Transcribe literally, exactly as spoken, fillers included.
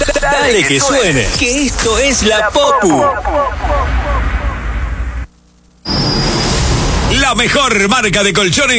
Dale que suene, que esto es La Popu. La mejor marca de colchones